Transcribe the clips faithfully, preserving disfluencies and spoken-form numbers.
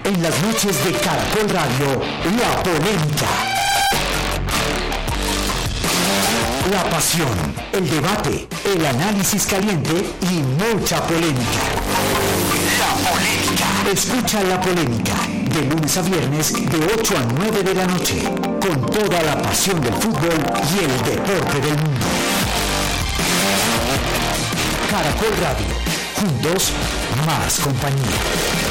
En las noches de Caracol Radio, la polémica. La pasión, el debate, el análisis caliente y mucha polémica. La polémica. Escucha La Polémica, de lunes a viernes, de ocho a nueve de la noche, con toda la pasión del fútbol y el deporte del mundo. Caracol Radio, juntos, más compañía.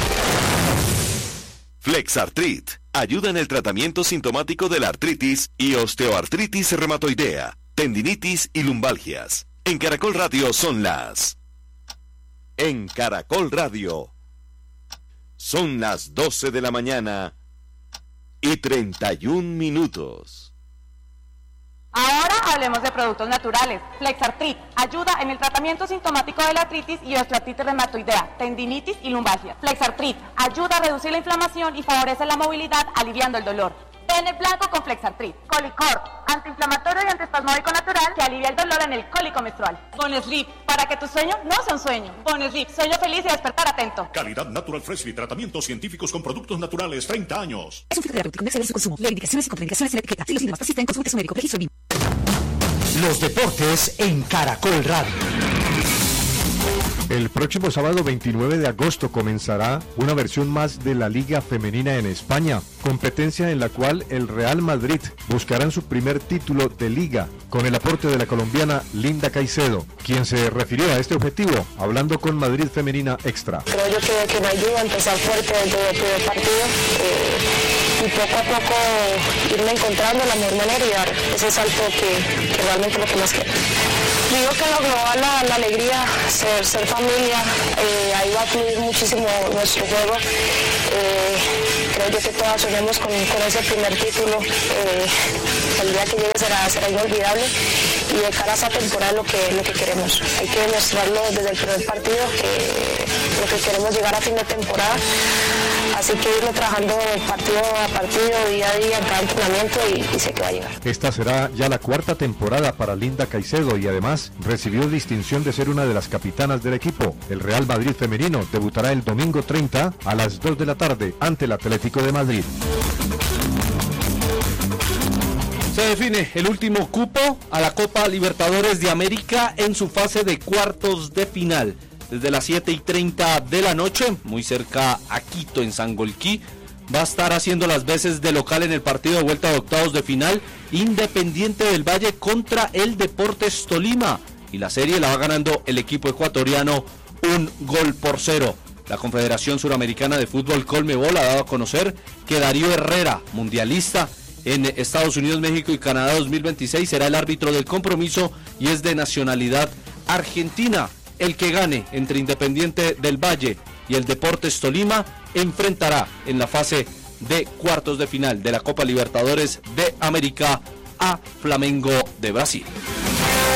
Flexartrit ayuda en el tratamiento sintomático de la artritis y osteoartritis reumatoidea, tendinitis y lumbalgias. En Caracol Radio son las... En Caracol Radio son las doce de la mañana y treinta y un minutos. Ahora hablemos de productos naturales. Flexartrit ayuda en el tratamiento sintomático de la artritis y osteoartritis reumatoidea, tendinitis y lumbalgia. Flexartrit ayuda a reducir la inflamación y favorece la movilidad, aliviando el dolor. Pene blanco con Flexartrit. Colicor, antiinflamatorio y antiespasmódico natural que alivia el dolor en el cólico menstrual. Boneslip, para que tu sueño no sea un sueño. Boneslip, sueño feliz y despertar atento. Calidad Natural Freshly, tratamientos científicos con productos naturales, treinta años. Es un filtro terapéutico de su consumo. Leer indicaciones y contraindicaciones en la etiqueta. Si los síntomas persisten, consulte a su médico. Registro B I M. Los deportes en Caracol Radio. El próximo sábado veintinueve de agosto comenzará una versión más de la Liga Femenina en España, competencia en la cual el Real Madrid buscará su primer título de Liga, con el aporte de la colombiana Linda Caicedo, quien se refirió a este objetivo hablando con Madrid Femenina Extra. Creo yo que, que me ayuda a empezar fuerte desde el primer partido eh, y poco a poco irme encontrando la mejor manera y dar ese salto que, que realmente es lo que más quiero. Digo que en lo global la, la alegría, ser, ser familia, eh, ahí va a fluir muchísimo nuestro juego. Eh, creo yo que todas soñamos con, con ese primer título. Eh, el día que llegue será, será inolvidable y de cara a esa temporada lo que, lo que queremos. Hay que demostrarlo desde el primer partido, que lo que queremos llegar a fin de temporada. Así que irlo trabajando partido a partido, día a día, en cada entrenamiento y, y sé que va a llegar. Esta será ya la cuarta temporada para Linda Caicedo y además recibió distinción de ser una de las capitanas del equipo. El Real Madrid femenino debutará el domingo treinta a las dos de la tarde ante el Atlético de Madrid. Se define el último cupo a la Copa Libertadores de América en su fase de cuartos de final. Desde las siete y treinta de la noche, muy cerca a Quito, en Sangolquí, va a estar haciendo las veces de local en el partido de vuelta de octavos de final, Independiente del Valle contra el Deportes Tolima. Y la serie la va ganando el equipo ecuatoriano un gol por cero. La Confederación Suramericana de Fútbol, Conmebol, ha dado a conocer que Darío Herrera, mundialista en Estados Unidos, México y Canadá dos mil veintiséis, será el árbitro del compromiso y es de nacionalidad argentina. El que gane entre Independiente del Valle y el Deportes Tolima enfrentará en la fase de cuartos de final de la Copa Libertadores de América a Flamengo de Brasil.